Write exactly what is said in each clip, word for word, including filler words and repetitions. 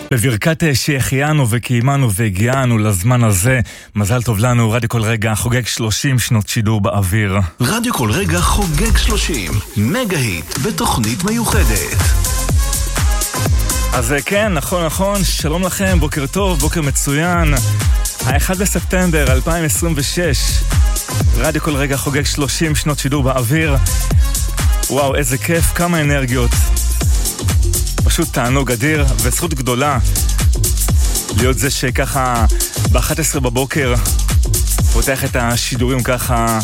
בברכת שהחיינו וקיימנו והגיענו לזמן הזה, מזל טוב לנו. רדיו כל רגע חוגג שלושים שנות שידור באוויר. רדיו כל רגע חוגג שלושים מגה היט בתוכנית מיוחדת. אז כן, נכון נכון, שלום לכם, בוקר טוב, בוקר מצוין. ה-אחד בספטמבר אלפיים עשרים ושש, רדיו כל רגע חוגג שלושים שנות שידור באוויר. וואו, איזה כיף, כמה אנרגיות. פשוט תענוג אדיר וזכות גדולה להיות זה שככה ב-אחת עשרה בבוקר פותח את השידורים ככה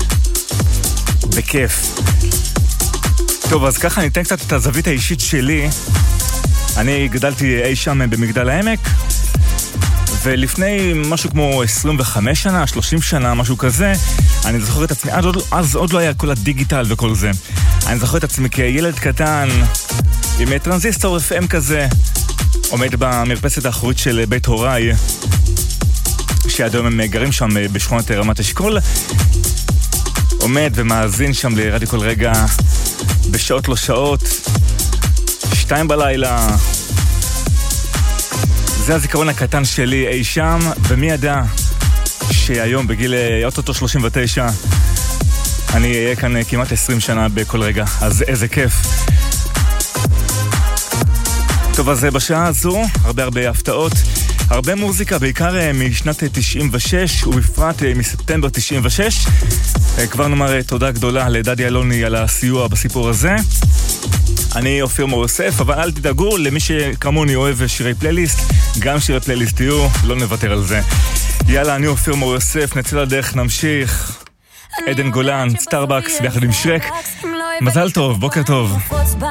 בכיף. טוב, אז ככה ניתן קצת את הזווית האישית שלי. אני גדלתי אי שם במגדל העמק, ולפני משהו כמו עשרים וחמש שנה, שלושים שנה, משהו כזה, אני זוכר את עצמי, אז עוד, אז עוד לא היה כל הדיגיטל וכל זה. אני זוכר את עצמי כילד קטן עם טרנזיסטור אף אם כזה, עומד במרפסת האחורית של בית הוריי, שעד היום הם גרים שם בשכונת רמת אשכול, עומד ומאזין שם לרדיו כל רגע בשעות לא שעות, שתיים בלילה. זה הזיכרון הקטן שלי אי שם, ומי ידע שהיום בגיל אוטוטו שלושים ותשע אני אהיה כאן כמעט עשרים שנה בכל רגע, אז איזה כיף. טוב, אז בשעה הזו הרבה הרבה הפתעות, הרבה מוזיקה, בעיקר משנת תשעים ושש ובפרט מספטמבר תשעים ושש. כבר נאמר תודה גדולה לדדי אלוני על הסיוע בסיפור הזה. אני אופיר מור יוסף, אבל אל תדאגו, למי שכמוני אוהב שירי פלייליסט, גם שירי פלייליסט יהיו, לא נוותר על זה. יאללה, אני אופיר מור יוסף, נצא לדרך, נמשיך. עדן גולן, סטארבקס ביחד עם שרק. מזל טוב, בוקר טוב.